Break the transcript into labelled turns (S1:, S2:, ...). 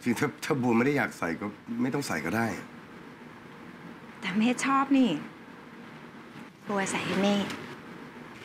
S1: จริงถ้าบัวไม่ได้อยากใส่ก็ไม่ต้องใส่ก็ได้
S2: แต่เมธชอบนี่บัวใส่ให้เมธ